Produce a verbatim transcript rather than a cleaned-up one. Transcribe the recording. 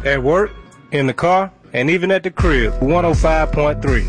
At work, in the car, and even at the crib. one oh five point three.